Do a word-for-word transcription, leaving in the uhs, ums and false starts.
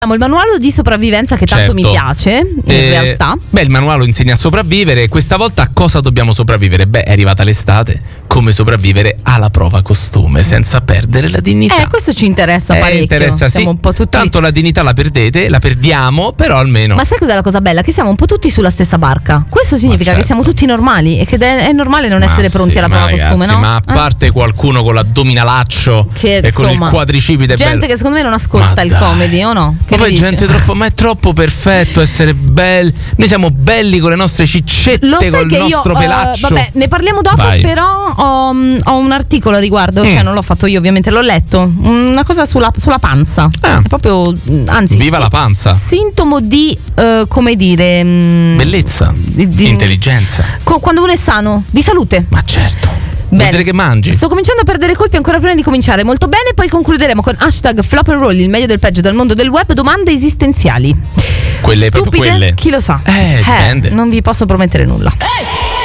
Il manuale di sopravvivenza che tanto Certo. mi piace, in Eh, realtà. Beh, il manuale insegna a sopravvivere. Questa volta a cosa dobbiamo sopravvivere? Beh, è arrivata l'estate. Come sopravvivere alla prova costume senza perdere la dignità. Eh, questo ci interessa Eh, parecchio. interessa, Siamo sì. un po' tutti. Tanto la dignità la perdete, la perdiamo, però almeno. Ma sai cos'è la cosa bella? Che siamo un po' tutti sulla stessa barca. Questo significa certo. che siamo tutti normali e che è, è normale non Ma essere sì, pronti alla ma prova ragazzi, costume, no? Ma a Eh? parte qualcuno con l'addominalaccio Che, e con insomma, il quadricipite gente bello. che secondo me non ascolta Ma il dai. comedy, o no? Che Ma ne poi dici? gente troppo, ma è troppo perfetto essere belli. Noi siamo belli con le nostre ciccette, Lo sai con che il io, nostro eh, pelaccio. vabbè, ne parliamo dopo. Vai. Però ho, ho un articolo a riguardo, cioè Mm. non l'ho fatto io, ovviamente, l'ho letto. Una cosa sulla, sulla panza. Ah. È proprio, anzi, Viva sì, la panza. sintomo di, eh, come dire, mh, Bellezza, di- di- intelligenza. co- quando uno è sano, di salute. Ma certo. Bene, Vuol dire che mangi. Sto cominciando a perdere colpi ancora prima di cominciare. Molto bene, poi concluderemo con hashtag flop and roll, il meglio del peggio dal mondo del web, domande esistenziali. Quelle, proprio Stupide? quelle. Chi lo sa? Eh, dipende. Non vi posso promettere nulla.